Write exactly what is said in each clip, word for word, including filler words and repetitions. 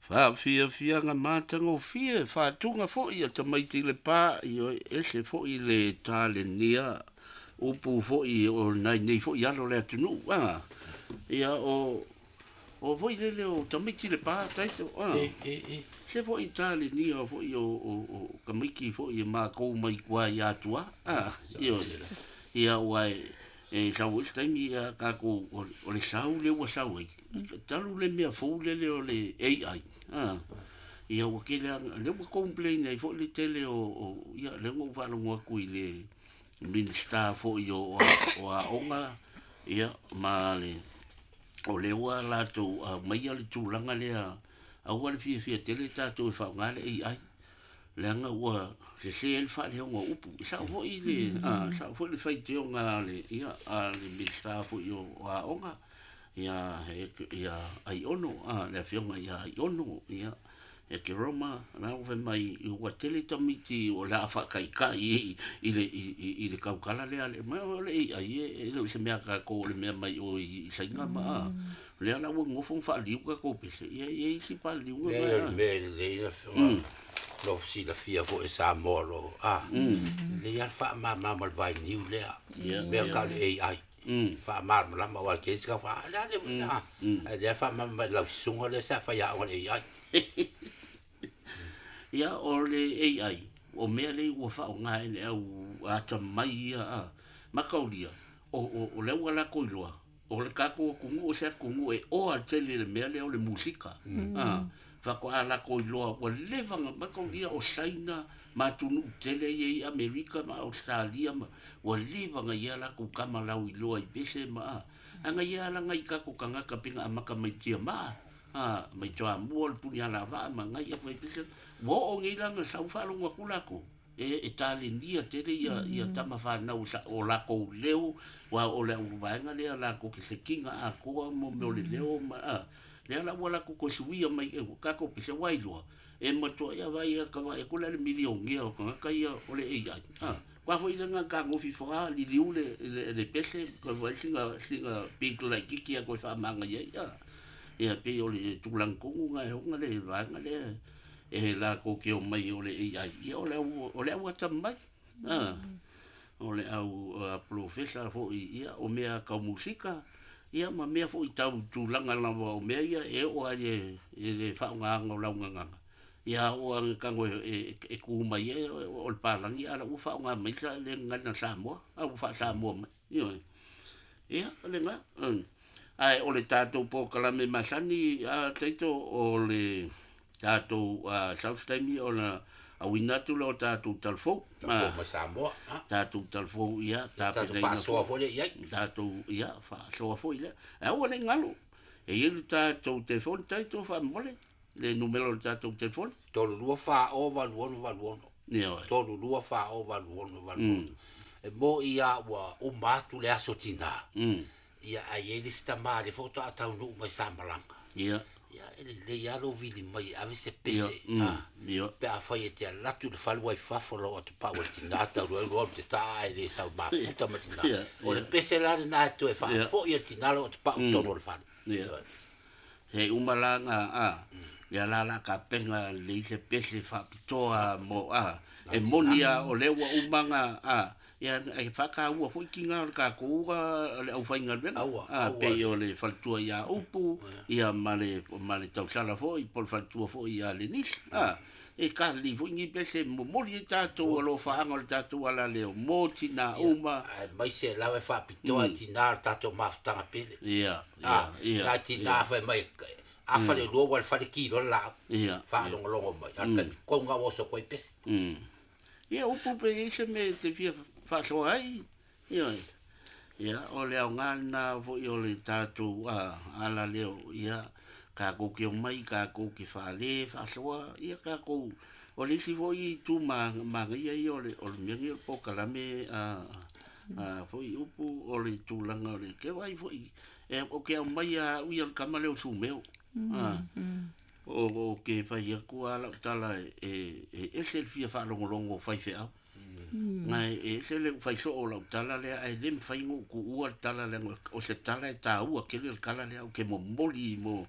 Fa fia fia nga matanga o fia fa tunga fo ia te maiti le pa i o ese fo i le tale nia upu fo i o nai nei fo i alo le atunu ah ia o o fo i le le o te maiti le pa taito ah e e e se fo i tale nia fo i o o o ka maiki fo i ma ko mai kwa i atua ah ia ia wai e sa wo taimi ia ka ko o le sau le wa sau ai talu le mea fo le le o le A I ah ia o ke le le mo complain ai fo le tele o o ia le mo fa no ku i le minister fo i o o a onga ia ma le o le wa la to mai le tu langa le a a wa le fi fi tele ta to fa nga le A I le nga wa se se el fa le ngo upu sa fo i le ah sa fo le fa te nga le ia a le minister fo i o a onga ia ia ai ono a le fionga ia ai ono ia e ke Roma na o mai i o tele tamiti o la fa kai kai i i le i le kaukala le ale ma o le ai e le se mea ka ko le mea mai o i sainga ma le ana o ngofo fa liu ka ko pese ia ia si pa liu ma le le le lo si la fia fo e sa molo ah le ia fa ma ma mal vai niu le me ka le ai fa mar la ma wa ke ska fa la le na ya fa ma la sunga le sa fa ya o le ai ia o le A I o mea le ua fa o ngai le au ata mai ia ma kaulia o o o le wala ko iloa o le kako kungu o se kungu e o a tele le mea le o le musika ah fa ko ala ko iloa o le vanga ma kaulia o saina ma tunu tele i Amerika ma Australia ma o le vanga ia la ku kama lau iloa i pese ma anga ia la ngai kako kanga ka pinga amaka mai tia ma ah mai toa mo punya la va ma ngai fa pese wo o ngi la nga sa fa lo ngwa kula ko e e tali ndia te ia ia tama fa na o la ko leo wa o le va nga le la ko ke se kinga a ko mo me o le leo ma le la wala ko ko suia mai ka ko pese wai lo e ma to ia vai ka vai ko le milion ngia ko ka ia o le ai ah wa foi nga ka ngo fi fora li li le le pese ko vai singa singa big like kiki ko fa manga ia ia pe o le tulang ko nga nga le va nga le e la ko ke o mai o le A I o le o le wa tamai ah o le au professor fo ia o mea ka musika ia ma mea fo i tau tu langa la o mea ia e o ai e le fa nga nga la nga ia o ang ka ngo e e ku mai e o le palangi ala u fa nga mai sa le nga na sa mo a u fa sa mo ia ia le nga ai o le tato po kala me masani a taito o le tato a South Time o na a winatu lo tato talfo ma ma sa mo tato talfo ia tato fa so fo le ia tato ia fa so fo ia e o le ngalo e ele tato telefon taito fa mole le numero tato telefon to lu fa o va lu va lu ia to lu fa o va lu va lu e mo ia wa o matu le asotina ia ai ele sta male foto ata no mai samalanga ia ia ele le ia lo vili mai ave se pese ah ia pe a foi te la tu le fal wi fa fo lo te power tinata lo lo te ta ele sa ba puta matina o le pese la na tu e fa fo ia tinalo te pa to lo fa ia he umalanga ah ia la la ka penga le se pese fa pitoa mo ah e monia o le wa umanga ah ia e faka ua foi kinga ka ko le au fainga ben a pe o le faltua ia upu ia male male tau sala foi por faltua foi ia le nis a e ka li foi ngi pese mo moli tato lo fa angol tato ala le moti na uma mai se la ve fa pitoa tina tato mafta pele ia ia la tina fa mai a fa le lo wal fa le kilo la ia fa lo lo mai kan ko nga wo so ko pese ia upu pe se me te via fa so ai ia ia o le ngana vo i o le tatu a ala leo ia ka ko ki mai ka ko ki fa le fa so ia ka ko o le si vo i tu ma ma ia i o le o le mi po kala me a a vo i upu o le tu langa le ke vai vo i e o ke mai a u ia ka male o su meu a o o ke fa ia ku ala tala e e se fia fa longo longo fa fe a ngai e se le fai so o la tala le ai dem fai ngo ku ua tala le o se tala e ta ua ke le kala le o ke mo moli mo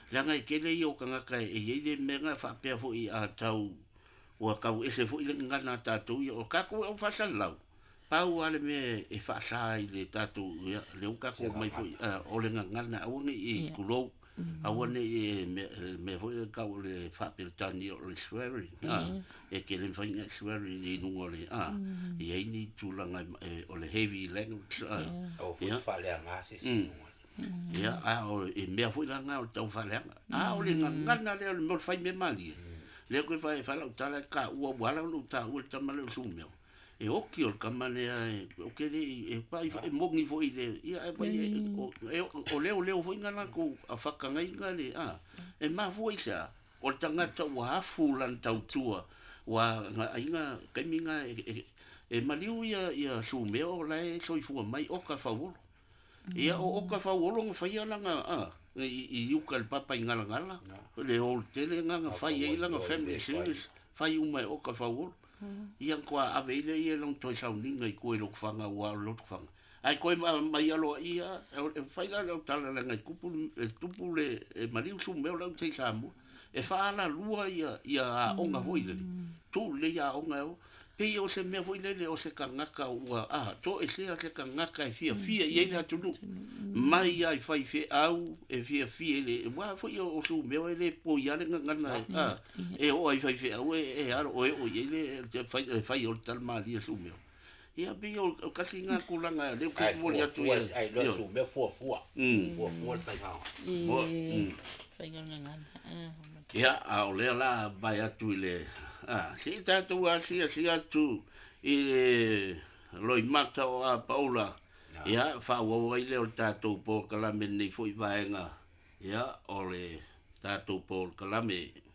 langa i kele i o kanga kai e i le menga fa pe fo i a tau o ka e se fo i le ngana tatu i o ka ko o fa lau pau ale me e fa sai le tatu le o ka ko mai fo o le ngana o ngi i kulo a wone e me fo ka o le fa pe tani o le swearing e ke le fa ngi swearing i no le a i ai ni tu langa o le heavy language o fa le nga se ia a o e mea foi langa o tau whaleanga. A o le ngangana leo le mor fai me mali. Leo koe whai whala o tala ka ua wala o ta ua tamale o sumeo. E oki o kamane o ke le e pai e mongi foi le ia e pai o leo leo foi ngana ko a whakangai ngale a e ma foi sa o tangata ua hafu lan tau tua wa inga kaiminga e maliu ia ia sumeo lai soifua mai o ka whawolo. Ia o ka fa wolong fa ia langa a i u ka papa ngala ngala le o tele nga fa ia langa family service fa u mai o ka fa wol ia kwa avele ia long toi sa ni ngai ko lo fanga wa lo fanga ai ko mai alo ia fa ia lo tala langa kupu tupu le mari su me lo te sa mo e fa la lua ia ia onga voile tu le ia onga pe o se me foi le o se kangaka ua a to e se se kangaka e fia fia i ele atunu mai ai fai fe au e fia fia le wa foi o tu me ele po ia le ngana a e o ai fai fe au e aro o o ele fai fai o tal mali su me ia pe o kasi nga kulanga le ko mo ia tu ai lo su me fo fo fo fo fai fa mo fai ngana ia a o le la vai atu le ah si tatu a si si atu i loi mata o a Paula ia fa o i le o tatu po kala me nei foi vaenga ia o le tatu po kala me